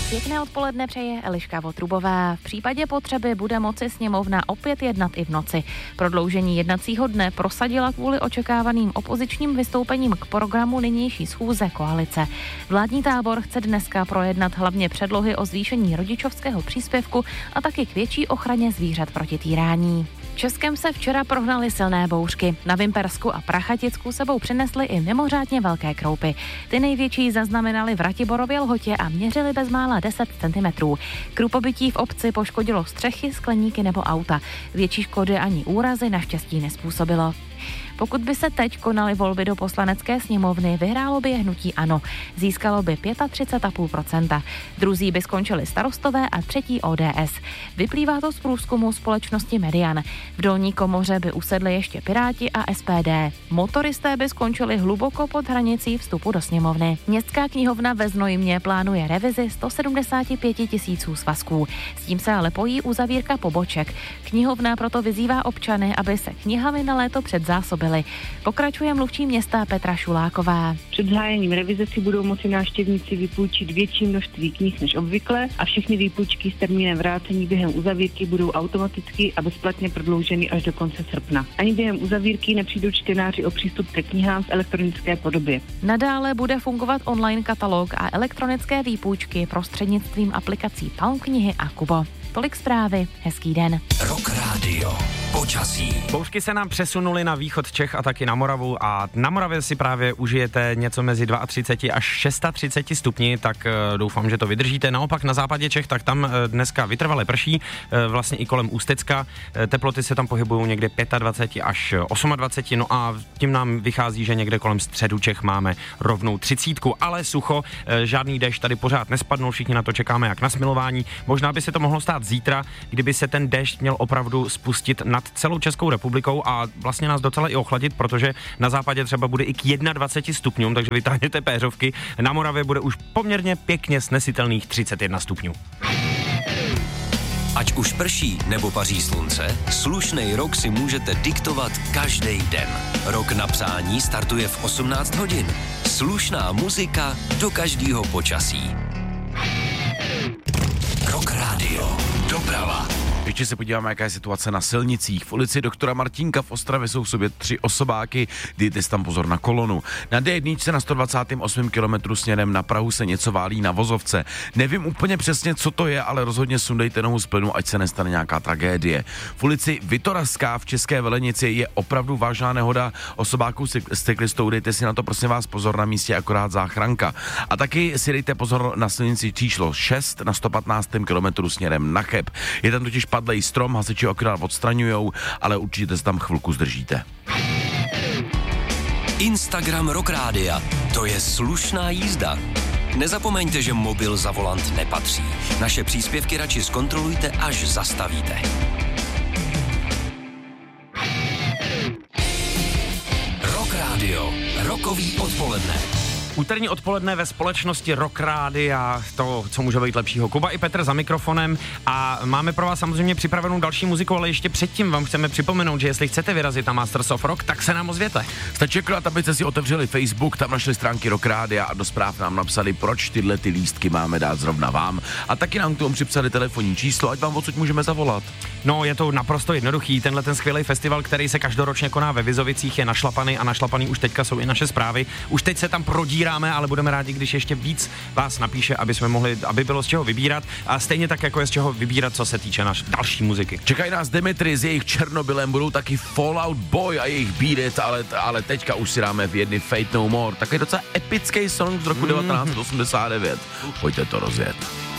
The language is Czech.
Pěkné odpoledne přeje Eliška Votrubová. V případě potřeby bude moci sněmovna opět jednat i v noci. Prodloužení jednacího dne prosadila kvůli očekávaným opozičním vystoupením k programu nynější schůze koalice. Vládní tábor chce dneska projednat hlavně předlohy o zvýšení rodičovského příspěvku a taky k větší ochraně zvířat proti týrání. Českem se včera prohnaly silné bouřky. Na Vimpersku a Prachaticku sebou přinesly i mimořádně velké kroupy. Ty největší zaznamenaly v Ratiborově Lhotě a měřily bezmála 10 cm. Krupobytí v obci poškodilo střechy, skleníky nebo auta. Větší škody ani úrazy naštěstí nezpůsobilo. Pokud by se teď konaly volby do poslanecké sněmovny, vyhrálo by je hnutí ANO. Získalo by 35,5%. Druzí by skončili Starostové a třetí ODS. Vyplývá to z průzkumu společnosti Median. V dolní komoře by usedli ještě Piráti a SPD. Motoristé by skončili hluboko pod hranicí vstupu do sněmovny. Městská knihovna ve Znojmě plánuje revizi 175 000 svazků. S tím se ale pojí uzavírka poboček. Knihovna proto vyzývá občany, aby se knihami na léto předzásobili. Pokračuje mluvčí města Petra Šuláková. Před zahájením revize si budou moci návštěvníci vypůjčit větší množství knih než obvykle a všechny výpůjčky s termínem vrácení během uzavírky budou automaticky a bezplatně prodlouženy až do konce srpna. Ani během uzavírky nepřijdou čtenáři o přístup ke knihám v elektronické podobě. Nadále bude fungovat online katalog a elektronické výpůjčky prostřednictvím aplikací Palm knihy a Kubo. Tolik zprávy, hezký den. Rock Radio. Počasí. Bouřky se nám přesunuly na východ Čech a taky na Moravu a na Moravě si právě užijete něco mezi 32 až 36 stupni, tak doufám, že to vydržíte. Naopak na západě Čech, tak tam dneska vytrvale prší, vlastně i kolem Ústecka. Teploty se tam pohybují někde 25 až 28, no a tím nám vychází, že někde kolem středu Čech máme rovnou 30, ale sucho, žádný déšť tady pořád nespadnul, všichni na to čekáme jak na smilování. Možná by se to mohlo stát zítra, kdyby se ten déšť měl opravdu spustit nad celou Českou republikou a vlastně nás docela i ochladit, protože na západě třeba bude i k 21 stupňům, takže vytáhněte péřovky. Na Moravě bude už poměrně pěkně snesitelných 31 stupňů. Ať už prší nebo paří slunce, slušnej rok si můžete diktovat každý den. Rok na přání startuje v 18 hodin. Slušná muzika do každého počasí. Rock Radio. Doprava. Ještě se podíváme, jaká je situace na silnicích. V ulici doktora Martínka v Ostravě jsou v sobě 3 osobáky, dejte si tam pozor na kolonu. Na D1 na 128 km směrem na Prahu se něco válí na vozovce. Nevím úplně přesně, co to je, ale rozhodně sundejte nohu z plynu, ať se nestane nějaká tragédie. V ulici Vitoravská v České Velenici je opravdu vážná nehoda osobáků s cyklistou, dejte si na to prosím vás pozor, na místě akorát záchranka. A taky si dejte pozor na silnici číslo 6 na 115 km směrem na Cheb. Je tam totiž padlej strom, hasiči akorát odstraňujou, ale určitě se tam chvilku zdržíte. Instagram Rock Rádia. To je slušná jízda. Nezapomeňte, že mobil za volant nepatří. Naše příspěvky radši zkontrolujte, až zastavíte. Rock Radio. Rokový odpoledne. Úterní odpoledne ve společnosti Rock Rádia, to, co může být lepšího. Kuba i Petr za mikrofonem a máme pro vás samozřejmě připravenou další muziku, ale ještě předtím vám chceme připomenout, že jestli chcete vyrazit na Masters of Rock, tak se nám ozvěte. Stačí akorát, abyste si otevřeli Facebook, tam našli stránky Rock Rádia a do zpráv nám napsali, proč tyhle ty lístky máme dát zrovna vám. A taky nám k tomu připsali telefonní číslo, ať vám odsud můžeme zavolat. No, je to naprosto jednoduchý. Tenhle ten skvělý festival, který se každoročně koná ve Vizovicích, je našlapaný a našlapaný už teďka jsou i naše zprávy. Už teď se tam prodíráme, ale budeme rádi, když ještě víc vás napíše, aby bylo z čeho vybírat a stejně tak, jako je z čeho vybírat, co se týče další muziky. Čekají nás Dimitri s jejich Černobylem, budou taky Fall Out Boy a jejich Beat It, ale teďka už si dáme v jedny Fate No More. Takový docela epický song z roku 1989. Pojďte to rozjet.